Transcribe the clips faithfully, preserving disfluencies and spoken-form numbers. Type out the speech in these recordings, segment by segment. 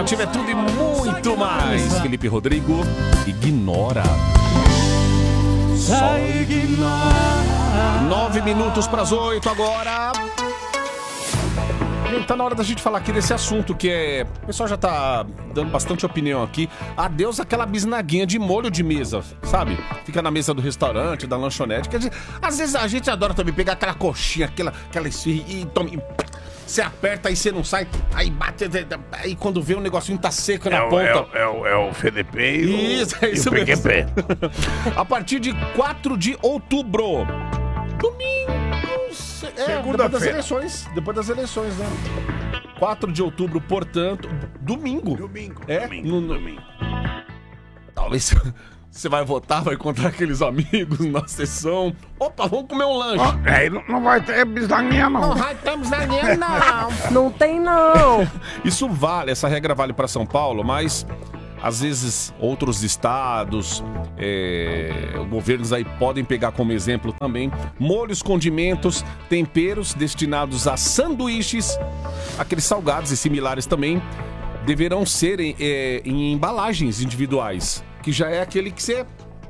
Alternativa é tudo e muito mais. Felipe Rodrigo, ignora. Só ignora. Nove minutos para as oito agora. Tá na hora da gente falar aqui desse assunto que é... O pessoal já tá dando bastante opinião aqui. Adeus aquela bisnaguinha de molho de mesa, sabe? Fica na mesa do restaurante, da lanchonete. Quer dizer, às vezes a gente adora também pegar aquela coxinha, aquela, aquela esfirra e tome... Você aperta, aí você não sai, aí bate, aí quando vê o negocinho tá seco na é ponta. É o, é o, é o F D P e o, isso, é isso e o P Q P. A partir de quatro de outubro. Domingo. É, depois das eleições. Depois das eleições, né? quatro de outubro, portanto, domingo. Domingo. É? Domingo, no, no... domingo. Talvez você vai votar, vai encontrar aqueles amigos na sessão. Opa, vamos comer um lanche. Oh, aí não, não vai ter bisnaguinha, não. Não vai ter bisnaguinha, não. Não tem, não. Isso vale, essa regra vale para São Paulo, mas às vezes outros estados, é, governos aí podem pegar como exemplo também molhos, condimentos, temperos destinados a sanduíches, aqueles salgados e similares também, deverão ser é, em embalagens individuais, que já é aquele que você...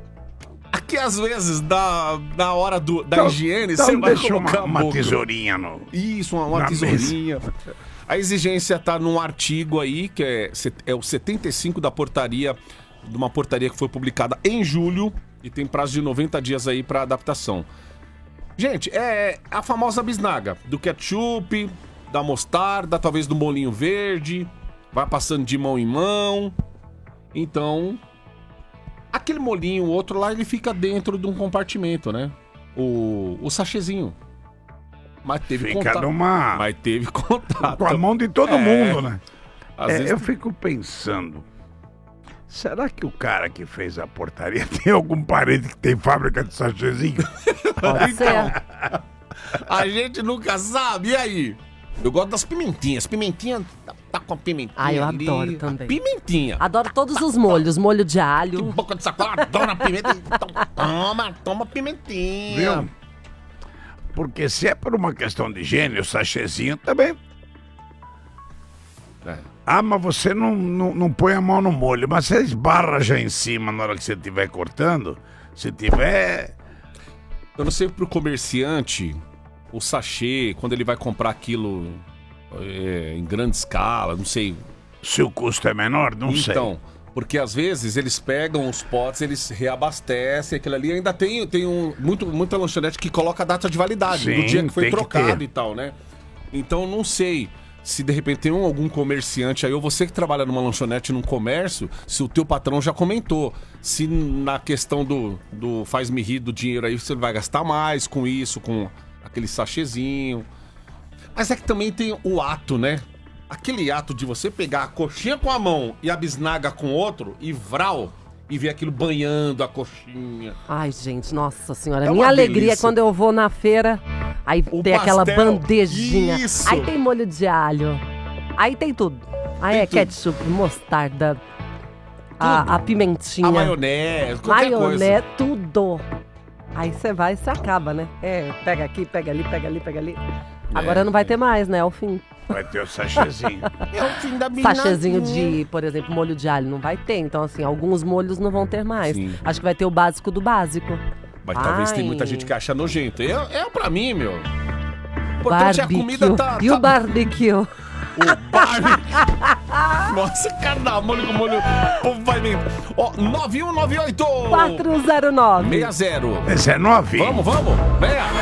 Aqui às vezes, da, na hora do, da então, higiene, então você vai deixa colocar uma, uma tesourinha no... Isso, uma, uma tesourinha. Mesa. A exigência está num artigo aí, que é, é o setenta e cinco da portaria, de uma portaria que foi publicada em julho e tem prazo de noventa dias aí para adaptação. Gente, é a famosa bisnaga do ketchup, da mostarda, talvez do molhinho verde, vai passando de mão em mão. Então, aquele molhinho, o outro lá, ele fica dentro de um compartimento, né? O, o sachêzinho. Mas teve Fica contato. numa... Mas teve contato. Com a mão de todo é, mundo, né? Às É, vezes... Eu fico pensando, será que o cara que fez a portaria tem algum parente que tem fábrica de sachêzinho? Pode ser. A gente nunca sabe. E aí? Eu gosto das pimentinhas. Pimentinha, tá, tá com a pimentinha Ah, eu ali. adoro também. Pimentinha. Adoro todos os molhos. Molho de alho. Que boca de sacola, adoro a pimenta. Toma, toma pimentinha. Viu? Porque se é por uma questão de higiene, o sachêzinho também... É. Ah, mas você não, não, não põe a mão no molho, mas você esbarra já em cima na hora que você estiver cortando. Se tiver... Eu não sei pro comerciante, o sachê, quando ele vai comprar aquilo é, em grande escala, não sei. Se o custo é menor, não então, sei. Então, porque às vezes eles pegam os potes, eles reabastecem aquilo ali. Ainda tem, tem um, muito, muita lanchonete que coloca a data de validade, Sim, do dia que foi tem que trocado ter. e tal, né? Então, não sei se de repente tem um, algum comerciante aí, ou você que trabalha numa lanchonete, num comércio, se o teu patrão já comentou. Se na questão do, do faz-me rir do dinheiro aí, você vai gastar mais com isso, com aquele sachêzinho. Mas é que também tem o ato, né? Aquele ato de você pegar a coxinha com a mão e a bisnaga com o outro e vral, e ver aquilo banhando a coxinha. Ai, gente, nossa senhora. É Minha uma alegria é delícia. quando eu vou na feira, aí O tem aquela pastel. bandejinha. Isso. Aí tem molho de alho. Aí tem tudo. Aí Tem é tudo. ketchup, mostarda, a, a pimentinha. A maionese, qualquer maionese, coisa. tudo. Aí você vai e você acaba, né? É, pega aqui, pega ali, pega ali, pega ali. Agora não vai ter mais, né? É o fim. Vai ter o sachêzinho. É o fim da bisnaguinha. Sachêzinho de, por exemplo, molho de alho não vai ter. Então, assim, alguns molhos não vão ter mais. Sim. Acho que vai ter o básico do básico. Mas talvez Ai. tem muita gente que acha nojento. É, é pra mim, meu. O importante é a Barbecue. comida tá... E tá... o barbecue? O barbecue. Nossa, cada molho com molho. O povo vai vendo. Ó, nove um nove oito quatro zero nove. seis zero. dezenove? Vamos, vamos. Venha.